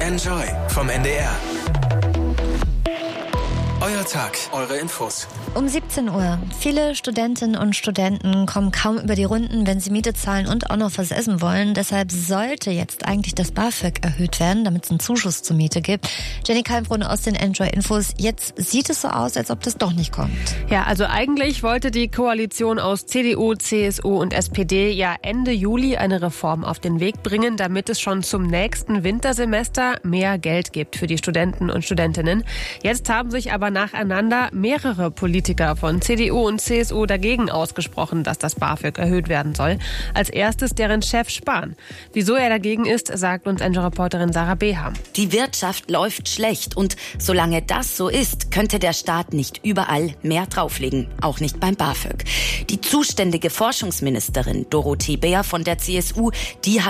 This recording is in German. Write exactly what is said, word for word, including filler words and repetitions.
Enjoy vom N D R. Euer Tag, eure Infos. Um siebzehn Uhr. Viele Studentinnen und Studenten kommen kaum über die Runden, wenn sie Miete zahlen und auch noch was essen wollen. Deshalb sollte jetzt eigentlich das BAföG erhöht werden, damit es einen Zuschuss zur Miete gibt. Jenny Kalmbrunn aus den Enjoy-Infos. Jetzt sieht es so aus, als ob das doch nicht kommt. Ja, also eigentlich wollte die Koalition aus C D U, C S U und S P D ja Ende Juli eine Reform auf den Weg bringen, damit es schon zum nächsten Wintersemester mehr Geld gibt für die Studenten und Studentinnen. Jetzt haben sich aber nacheinander mehrere Politiker von C D U und C S U dagegen ausgesprochen, dass das BAföG erhöht werden soll. Als erstes deren Chef Spahn. Wieso er dagegen ist, sagt uns Enjoy-Reporterin Sarah Beham. Die Wirtschaft läuft schlecht und solange das so ist, könnte der Staat nicht überall mehr drauflegen, auch nicht beim BAföG. Die zuständige Forschungsministerin Dorothee Bär von der C S U, die hat